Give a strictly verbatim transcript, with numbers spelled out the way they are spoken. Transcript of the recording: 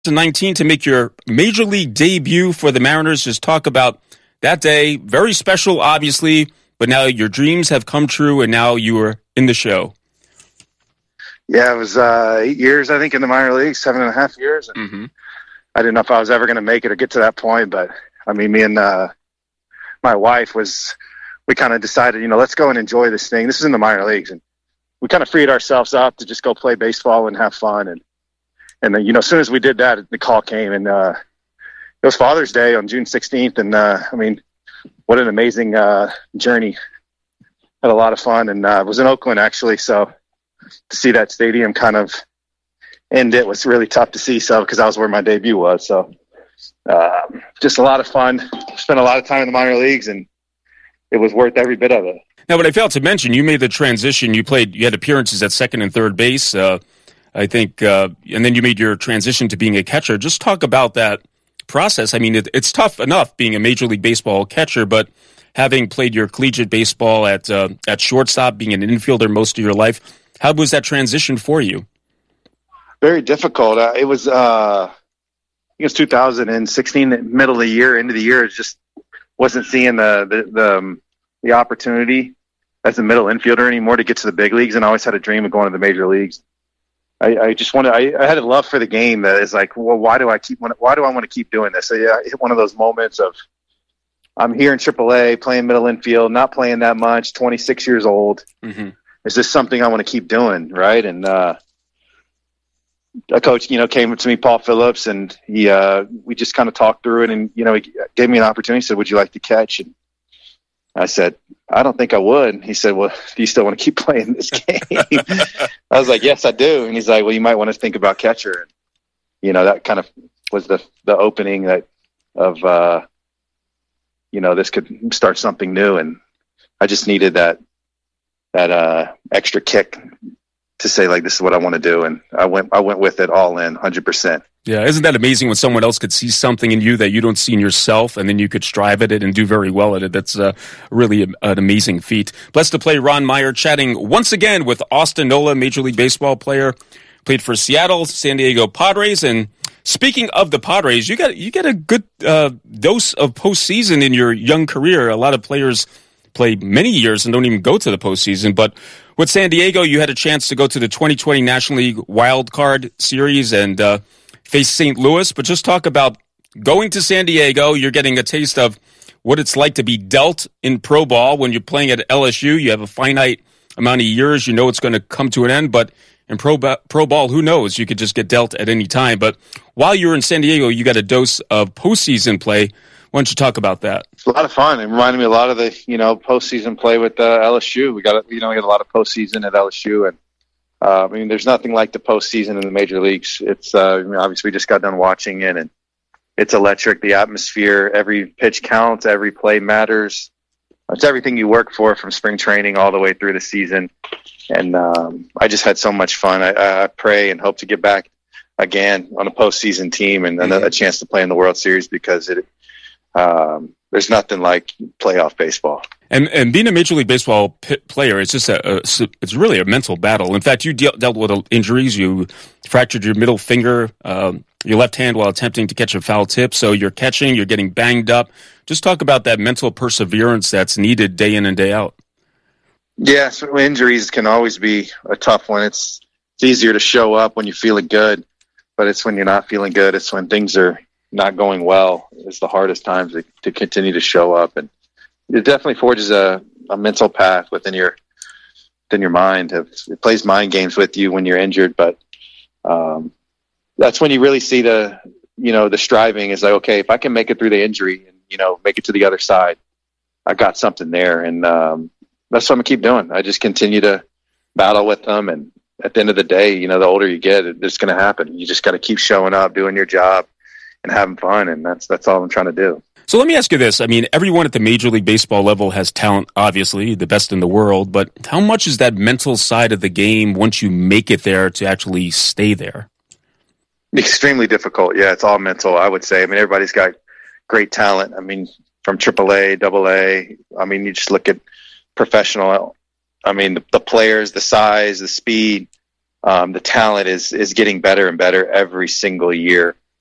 nineteen to make your major league debut for the Mariners. Just talk about that day. Very special, obviously, but now your dreams have come true, and now you are in the show. Yeah, it was uh, eight years, I think, in the minor leagues, seven and a half years. And Mm-hmm. I didn't know if I was ever going to make it or get to that point, but I mean, me and uh, my wife was, we kind of decided, you know, let's go and enjoy this thing. This is in the minor leagues, and we kind of freed ourselves up to just go play baseball and have fun. And and then, you know, as soon as we did that, the call came, and uh, it was Father's Day on June sixteenth, and uh, I mean, what an amazing uh, journey. Had a lot of fun, and uh, was in Oakland actually, so to see that stadium kind of end it was really tough to see, so because that was where my debut was. So uh, just a lot of fun. Spent a lot of time in the minor leagues, and it was worth every bit of it. Now, what I failed to mention, you made the transition. You played, you had appearances at second and third base, uh, I think, uh, and then you made your transition to being a catcher. Just talk about that process. I mean, it, it's tough enough being a Major League Baseball catcher, but having played your collegiate baseball at uh, at shortstop, being an infielder most of your life, how was that transition for you? Very difficult. Uh, it was, uh, I think it was two thousand sixteen, middle of the year, end of the year. It just wasn't seeing the the the, um, the opportunity as a middle infielder anymore to get to the big leagues, and I always had a dream of going to the major leagues. I, I just wanted. I, I had a love for the game that is like, well, why do I keep? Why do I want to keep doing this? So, yeah, I hit one of those moments of I'm here in triple A playing middle infield, not playing that much, twenty-six years old. Mm-hmm. Is this something I want to keep doing, right? And uh, a coach, you know, came to me, Paul Phillips, and he, uh, we just kind of talked through it, and you know, he gave me an opportunity. He said, "Would you like to catch?" And I said, "I don't think I would." And he said, "Well, do you still want to keep playing this game?" I was like, "Yes, I do." And he's like, "Well, you might want to think about catcher." And, you know, that kind of was the the opening that of, uh, you know, this could start something new. And I just needed that that uh, extra kick to say, like, this is what I want to do. And I went I went with it all in, one hundred percent. Yeah, isn't that amazing when someone else could see something in you that you don't see in yourself, and then you could strive at it and do very well at it? That's uh, really an amazing feat. Blessed to play Ron Meyer, chatting once again with Austin Nola, Major League Baseball player, played for Seattle, San Diego Padres. And speaking of the Padres, you got you get a good uh, dose of postseason in your young career. A lot of players play many years and don't even go to the postseason, but with San Diego, you had a chance to go to the twenty twenty National League Wild Card Series and uh, face Saint Louis. But just talk about going to San Diego. You're getting a taste of what it's like to be dealt in pro ball. When you're playing at L S U, you have a finite amount of years. You know it's going to come to an end. But in pro, pro ball, who knows? You could just get dealt at any time. But while you were in San Diego, you got a dose of postseason play. Why don't you talk about that? It's a lot of fun. It reminded me a lot of the, you know, postseason play with uh, L S U. We got, you know, we got a lot of postseason at L S U, and uh, I mean, there's nothing like the postseason in the major leagues. It's uh, I mean, obviously we just got done watching it, and it's electric. The atmosphere, every pitch counts, every play matters. It's everything you work for from spring training all the way through the season, and um, I just had so much fun. I, I pray and hope to get back again on a postseason team and mm-hmm. a, a chance to play in the World Series, because it. Um, there's nothing like playoff baseball. And and being a Major League Baseball p- player, it's just a, a it's really a mental battle. In fact, you de- dealt with injuries. You fractured your middle finger, um, your left hand while attempting to catch a foul tip. So you're catching, you're getting banged up. Just talk about that mental perseverance that's needed day in and day out. Yeah, so injuries can always be a tough one. It's it's easier to show up when you're feeling good, but it's when you're not feeling good. It's when things are not going well. It's the hardest times to, to continue to show up, and it definitely forges a, a mental path within your within your mind. It plays mind games with you when you're injured, but um, that's when you really see the you know the striving is like, okay, if I can make it through the injury and you know make it to the other side, I got something there, and um, that's what I'm gonna keep doing. I just continue to battle with them, and at the end of the day, you know, the older you get, it's going to happen. You just got to keep showing up, doing your job, and having fun, and that's that's all I'm trying to do. So let me ask you this. I mean, everyone at the Major League Baseball level has talent, obviously, the best in the world, but how much is that mental side of the game once you make it there to actually stay there? Extremely difficult. Yeah, it's all mental, I would say. I mean, everybody's got great talent. I mean, from triple A, double A. I mean, you just look at professional. I mean, the, the players, the size, the speed, um, the talent is is getting better and better every single year.